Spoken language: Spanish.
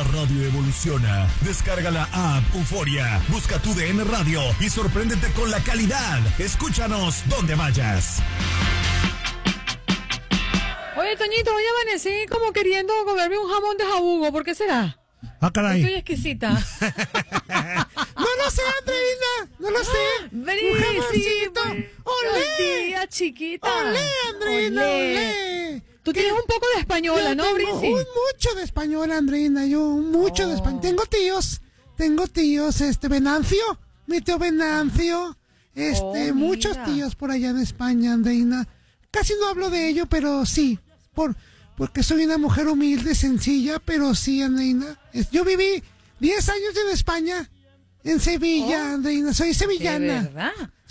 La radio evoluciona. Descarga la app Euforia. Busca tu DN Radio y sorpréndete con la calidad. Escúchanos donde vayas. Oye, Toñito, hoy amanecí como queriendo comerme un jamón de jabugo. ¿Por qué será? Ah, caray. Estoy exquisita. No lo sé, Andreina. No lo sé. Brísimo. ¡Olé! Día, chiquita. ¡Olé, Andreina! ¡Olé! Tú tienes un poco de española, Yo ¿no, tengo Brisi? mucho de española, Andreina. Yo mucho de española. Tengo tíos, Venancio, mi tío Venancio, muchos mira. tíos por allá en España, Andreina. Casi no hablo de ello, pero sí, porque soy una mujer humilde, sencilla, pero sí, Andreina. Yo viví 10 años en España, en Sevilla, Andreina. Soy sevillana. ¿De verdad?